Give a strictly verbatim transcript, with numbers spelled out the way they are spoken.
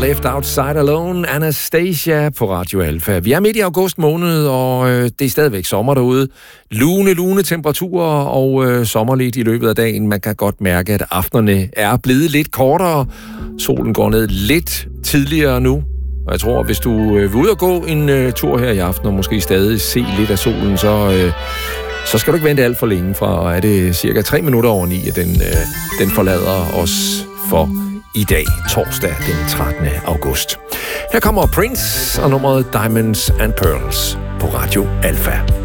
Left Outside Alone, Anastasia på Radio Alfa. Vi er midt i august måned, og øh, det er stadigvæk sommer derude. Lune, lune temperaturer og øh, sommerligt i løbet af dagen. Man kan godt mærke, at aftenerne er blevet lidt kortere. Solen går ned lidt tidligere nu. Og jeg tror, hvis du øh, vil ud og gå en øh, tur her i aften, og måske stadig se lidt af solen, så, øh, så skal du ikke vente alt for længe fra, er det cirka tre minutter over ni, at den, øh, den forlader os for i dag, torsdag den trettende august. Her kommer Prince og nummeret Diamonds and Pearls på Radio Alfa.